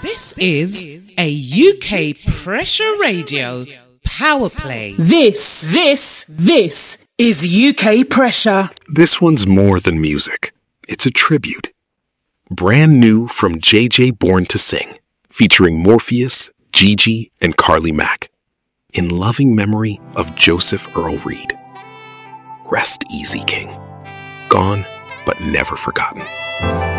This is a UK Pressure Radio power play. This is UK Pressure. This one's more than music. It's a tribute. Brand new from JJ Born to Sing, featuring Morpheus, Gigi, and Carly Mack, in loving memory of Joseph Earl Reed. Rest easy, King. Gone, but never forgotten.